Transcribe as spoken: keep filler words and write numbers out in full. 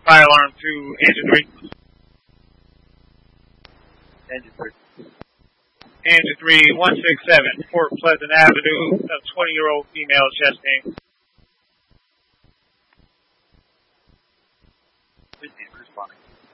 Fire alarm to engine three. Engine three. Engine three, one six seven, Fort Pleasant Avenue, a twenty-year-old female chest pain. Responding.